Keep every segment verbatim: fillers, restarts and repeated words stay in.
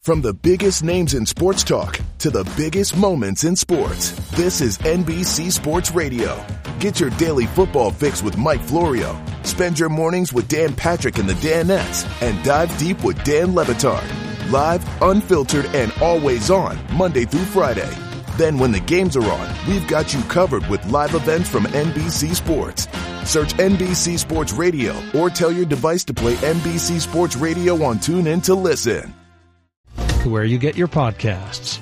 From the biggest names in sports talk to the biggest moments in sports, this is N B C Sports Radio. Get your daily football fix with Mike Florio. Spend your mornings with Dan Patrick and the Danettes, and dive deep with Dan Le Batard. Live, unfiltered, and always on, Monday through Friday. Then when the games are on, we've got you covered with live events from N B C Sports. Search N B C Sports Radio or tell your device to play N B C Sports Radio on TuneIn to listen. Where you get your podcasts.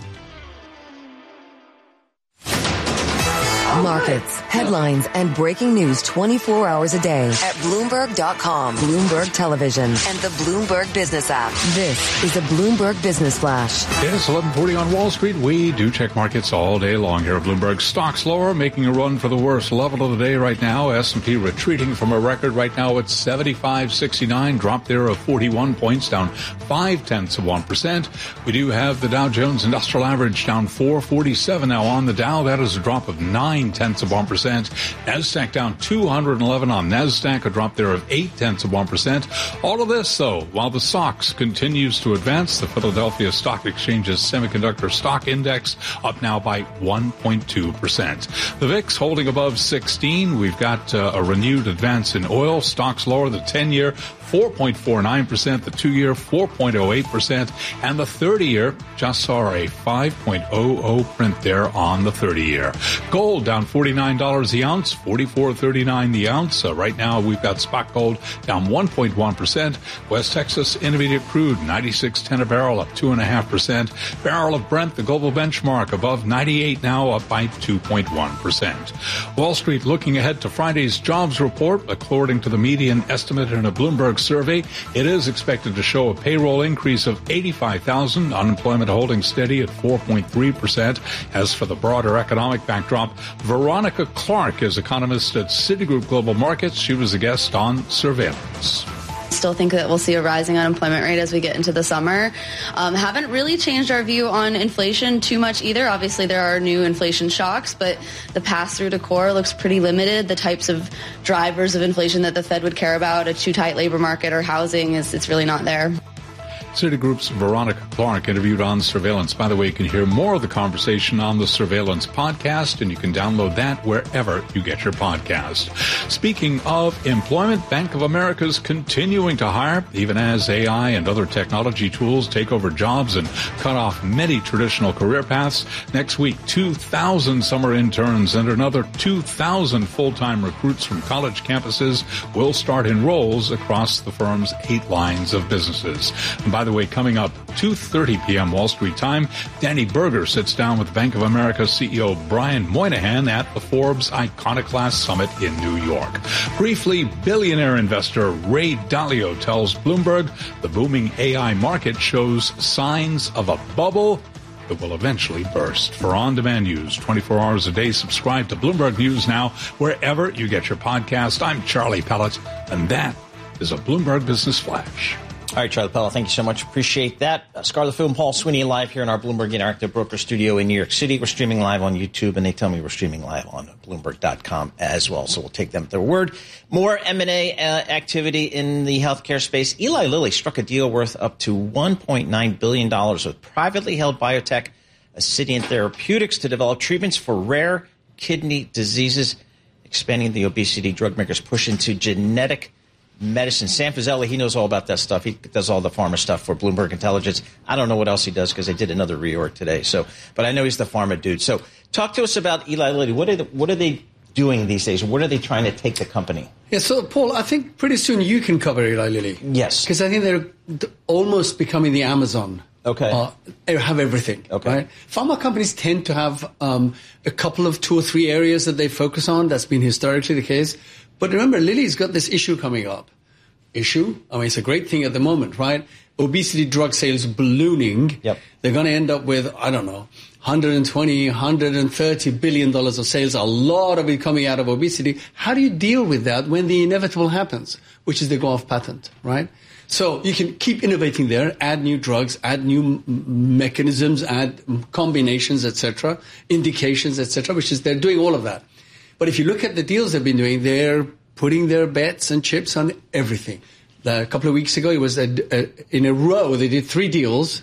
Markets, headlines, and breaking news twenty-four hours a day at Bloomberg dot com, Bloomberg Television, and the Bloomberg Business app. This is a Bloomberg Business Flash. It is eleven forty on Wall Street. We do check markets all day long here at Bloomberg. Stocks lower, making a run for the worst level of the day right now. S and P retreating from a record right now at seventy-five sixty-nine, drop there of forty-one points, down five tenths of one percent. We do have the Dow Jones Industrial Average down four forty-seven now on the Dow. That is a drop of nine tenths of one percent. NASDAQ down two hundred eleven on NASDAQ, a drop there of eight tenths of one percent. All of this, though, while the S O X continues to advance, the Philadelphia Stock Exchange's Semiconductor Stock Index up now by one point two percent. The V I X holding above sixteen. We've got uh, a renewed advance in oil. Stocks lower, the ten-year four point four nine percent, the two-year four point oh eight percent, and the thirty-year just saw a five point oh oh print there on the thirty-year. Gold down forty-nine dollars the ounce, forty-four thirty-nine the ounce. Uh, right now we've got spot gold down one point one percent. West Texas Intermediate Crude ninety-six ten a barrel, up two point five percent. Barrel of Brent, the global benchmark, above ninety-eight now, up by two point one percent. Wall Street looking ahead to Friday's jobs report. According to the median estimate in a Bloomberg survey, it is expected to show a payroll increase of eighty-five thousand, unemployment holding steady at four point three percent. As for the broader economic backdrop, Veronica Clark is economist at Citigroup Global Markets. She was a guest on Surveillance. Still think that we'll see a rising unemployment rate as we get into the summer. Um, haven't really changed our view on inflation too much either. Obviously, there are new inflation shocks, but the pass-through to core looks pretty limited. The types of drivers of inflation that the Fed would care about, a too tight labor market or housing, is it's really not there. Citigroup's Veronica Clark interviewed on Surveillance. By the way, you can hear more of the conversation on the Surveillance podcast, and you can download that wherever you get your podcast. Speaking of employment, Bank of America's continuing to hire, even as A I and other technology tools take over jobs and cut off many traditional career paths. Next week, two thousand summer interns and another two thousand full-time recruits from college campuses will start in roles across the firm's eight lines of businesses. And by By the way, coming up two thirty p.m. Wall Street time, Danny Berger sits down with Bank of America C E O Brian Moynihan at the Forbes Iconoclast Summit in New York. Briefly, billionaire investor Ray Dalio tells Bloomberg the booming A I market shows signs of a bubble that will eventually burst. For on-demand news, twenty-four hours a day, subscribe to Bloomberg News Now wherever you get your podcast. I'm Charlie Pellet, and that is a Bloomberg Business Flash. All right, Charlie Pella, thank you so much. Appreciate that. Uh, Scarlett Fu and Paul Sweeney live here in our Bloomberg Interactive Broker Studio in New York City. We're streaming live on YouTube, and they tell me we're streaming live on Bloomberg dot com as well. So we'll take them at their word. More M and A uh, activity in the healthcare space. Eli Lilly struck a deal worth up to one point nine billion dollars with privately held biotech Ascidian Therapeutics to develop treatments for rare kidney diseases, expanding the obesity drug makers' push into genetic medicine. Sam Fazeli, he knows all about that stuff. He does all the pharma stuff for Bloomberg Intelligence. I don't know what else he does because they did another reorg today. So, but I know he's the pharma dude. So talk to us about Eli Lilly. What are the, what are they doing these days? What are they trying to take the company? Yeah, so Paul, I think pretty soon you can cover Eli Lilly. Yes. Because I think they're almost becoming the Amazon. Okay. Uh, they have everything. Okay. Right? Pharma companies tend to have um, a couple of two or three areas that they focus on. That's been historically the case. But remember, Lilly's got this issue coming up. Issue? I mean, it's a great thing at the moment, right? Obesity drug sales ballooning. Yep. They're going to end up with, I don't know, one hundred twenty, one hundred thirty billion dollars of sales, a lot of it coming out of obesity. How do you deal with that when the inevitable happens, which is they go off patent, right? So you can keep innovating there, add new drugs, add new m- mechanisms, add combinations, et cetera, indications, et cetera, which is they're doing all of that. But if you look at the deals they've been doing, they're putting their bets and chips on everything. A couple of weeks ago, it was a, a, in a row, they did three deals,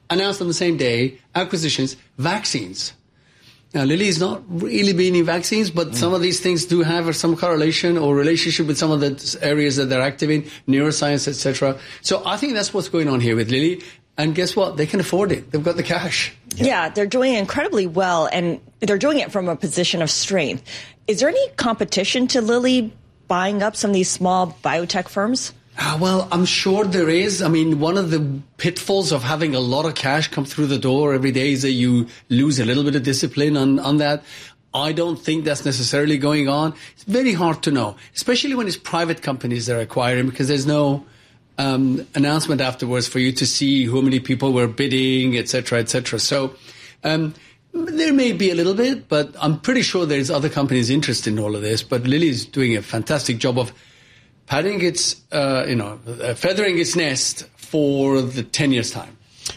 announced on the same day, acquisitions, vaccines. Now, Lilly is not really been in vaccines, but mm. some of these things do have some correlation or relationship with some of the areas that they're active in, neuroscience, et cetera. So I think that's what's going on here with Lilly. And guess what? They can afford it. They've got the cash. Yeah. yeah, they're doing incredibly well, and they're doing it from a position of strength. Is there any competition to Lilly buying up some of these small biotech firms? Uh, well, I'm sure there is. I mean, one of the pitfalls of having a lot of cash come through the door every day is that you lose a little bit of discipline on, on that. I don't think that's necessarily going on. It's very hard to know, especially when it's private companies they're acquiring, because there's no um, announcement afterwards for you to see how many people were bidding, et cetera, et cetera. So um, there may be a little bit, but I'm pretty sure there's other companies interested in all of this. But Lilly's doing a fantastic job of padding its, uh, you know, uh, feathering its nest for the ten years' time.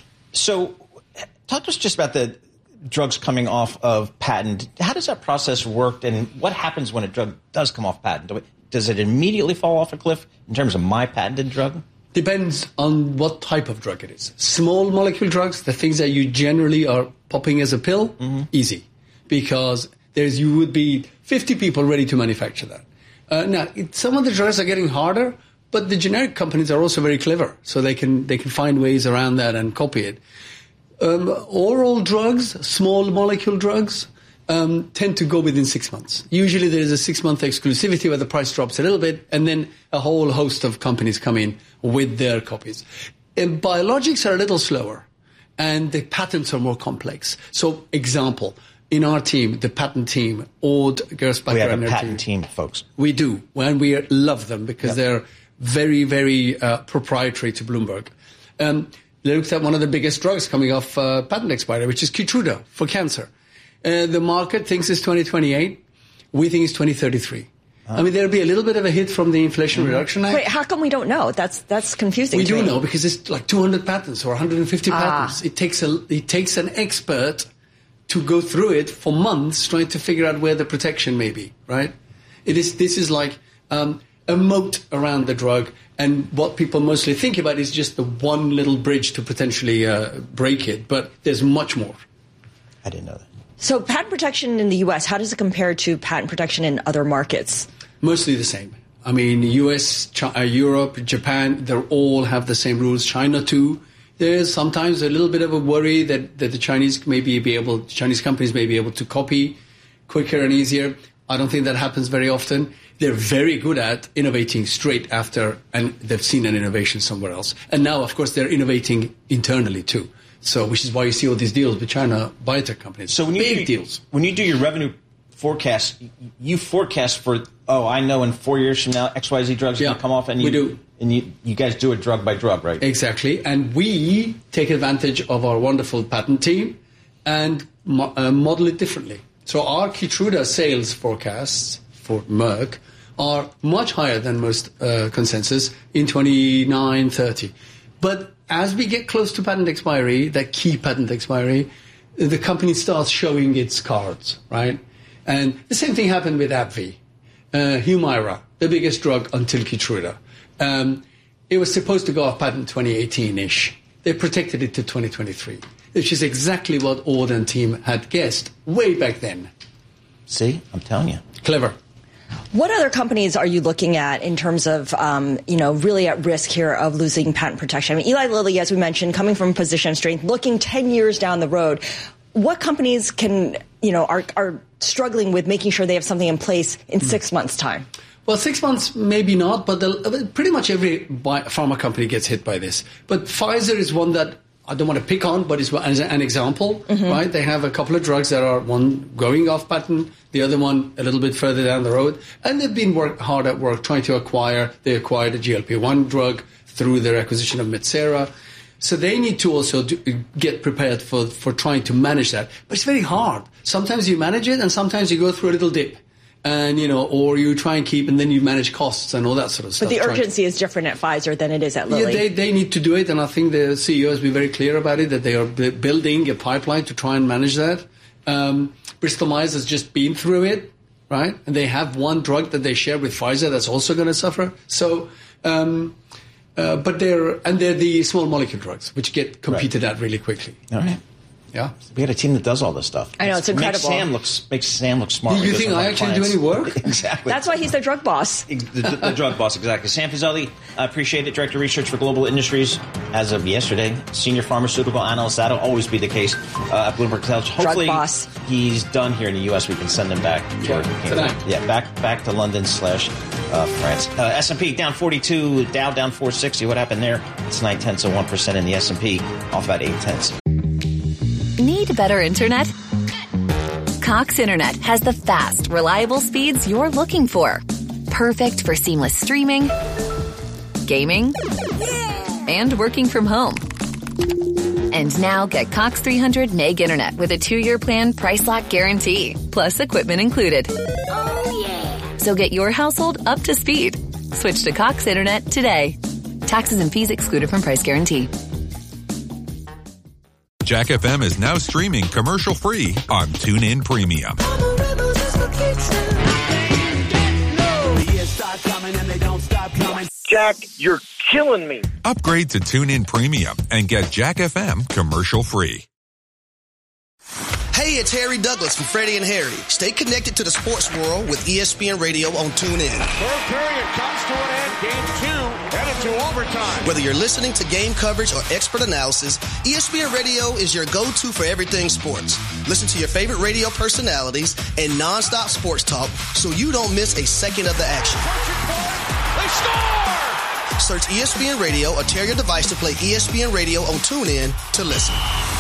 So talk to us just about the drugs coming off of patent. How does that process work, and what happens when a drug does come off patent? Does it immediately fall off a cliff in terms of my patented drug? Depends on what type of drug it is. Small molecule drugs, the things that you generally are popping as a pill, mm-hmm. easy. Because there's you would be fifty people ready to manufacture that. Uh, now, it, some of the drugs are getting harder, but the generic companies are also very clever, so they can they can find ways around that and copy it. Um, oral drugs, small molecule drugs, um, tend to go within six months. Usually there is a six-month exclusivity where the price drops a little bit, and then a whole host of companies come in with their copies. And biologics are a little slower, and the patents are more complex. So, example, in our team, the patent team, Aude Gerspacher. We have a patent team, folks. We do, and we love them because yep. they're very, very uh, proprietary to Bloomberg. Um, they looked at one of the biggest drugs coming off uh, patent expiry, which is Keytruda for cancer. Uh, the market thinks it's twenty twenty-eight. We think it's twenty thirty-three. Huh. I mean, there'll be a little bit of a hit from the Inflation mm-hmm. Reduction Act. Wait, how come we don't know? That's that's confusing. We to do me. know because it's like two hundred patents or one hundred fifty ah. patents. It takes a it takes an expert to go through it for months trying to figure out where the protection may be, right? It is. This is like um, a moat around the drug, and what people mostly think about is just the one little bridge to potentially uh, break it, but there's much more. I didn't know that. So patent protection in the U S, how does it compare to patent protection in other markets? Mostly the same. I mean, U S, China, Europe, Japan, they all have the same rules. China too. There's sometimes a little bit of a worry that, that the Chinese may be able, Chinese companies may be able to copy quicker and easier. I don't think that happens very often. They're very good at innovating straight after, and they've seen an innovation somewhere else. And now, of course, they're innovating internally too. So, which is why you see all these deals with China biotech companies. So when you big do, deals. When you do your revenue forecast, you forecast for, oh, I know in four years from now, X Y Z drugs yeah, are going to come off. And you, we do. And you, you guys do it drug by drug, right? Exactly. And we take advantage of our wonderful patent team and mo- uh, model it differently. So our Keytruda sales forecasts for Merck are much higher than most uh, consensus in twenty-nine thirty. But as we get close to patent expiry, that key patent expiry, the company starts showing its cards, right? And the same thing happened with AbbVie. Uh, Humira, the biggest drug until Keytruda. Um, it was supposed to go off patent twenty eighteen-ish. They protected it to twenty twenty-three, which is exactly what Aude and team had guessed way back then. See, I'm telling you. Clever. What other companies are you looking at in terms of, um, you know, really at risk here of losing patent protection? I mean, Eli Lilly, as we mentioned, coming from a position of strength, looking ten years down the road. What companies can, you know, are, are struggling with making sure they have something in place in six months' time? Well, six months, maybe not, but the, pretty much every pharma company gets hit by this. But Pfizer is one that I don't want to pick on, but it's an example, mm-hmm. right? They have a couple of drugs that are, one going off patent, the other one a little bit further down the road. And they've been work, hard at work trying to acquire, they acquired a G L P one drug through their acquisition of Metsera. So they need to also do, get prepared for, for trying to manage that. But it's very hard. Sometimes you manage it and sometimes you go through a little dip. And, you know, or you try and keep, and then you manage costs and all that sort of stuff. But the urgency to, is different at Pfizer than it is at Lilly. Yeah, they, they need to do it, and I think the C E O has been very clear about it, that they are b- building a pipeline to try and manage that. Um, Bristol Myers has just been through it, right? And they have one drug that they share with Pfizer that's also going to suffer. So um, Uh, but they're and they're the small molecule drugs, which get competed Right. at really quickly. All right. Yeah. We had a team that does all this stuff. I know, it's incredible. Makes Sam looks makes Sam look smart. Do you He think doesn't I have actually do clients. any work? Exactly. That's why he's the drug boss. the, the, the drug boss, exactly. Sam Fazeli, I appreciate it. Director of Research for Global Industries as of yesterday. Senior pharmaceutical analyst. That'll always be the case uh, at Bloomberg Intelligence. Hopefully, Drug boss. he's done here in the U S. We can send him back to where he came tonight. from. Yeah, back back to London slash uh, France. Uh, S and P down forty-two, Dow down four sixty. What happened there? It's nine tenths of one percent in the S and P, off about eight tenths. Need better internet? Cox Internet has the fast, reliable speeds you're looking for. Perfect for seamless streaming, gaming, and working from home. And now get Cox three hundred meg internet with a two-year plan price lock guarantee, plus equipment included. Oh, yeah. So get your household up to speed. Switch to Cox Internet today. Taxes and fees excluded from price guarantee. Jack F M is now streaming commercial-free on TuneIn Premium. Jack, you're killing me. Upgrade to TuneIn Premium and get Jack F M commercial-free. Hey, it's Harry Douglas from Freddie and Harry. Stay connected to the sports world with E S P N Radio on TuneIn. Third period comes to an end. Game two headed to overtime. Whether you're listening to game coverage or expert analysis, E S P N Radio is your go-to for everything sports. Listen to your favorite radio personalities and nonstop sports talk so you don't miss a second of the action. They score! Search E S P N Radio or tear your device to play E S P N Radio on TuneIn to listen.